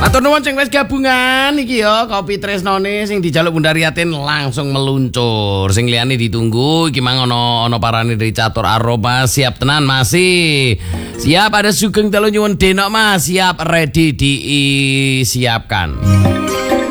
Atur nuwun sing wis gabungan iki ya kopi tresnone sing dijaluk Bunda Riatin langsung meluncur. Sing liyane ditunggu iki mang ono parane dari Catur Aroma siap tenan masih. Siap ada Sugeng telu nyuwun denok Mas, siap ready disiapkan.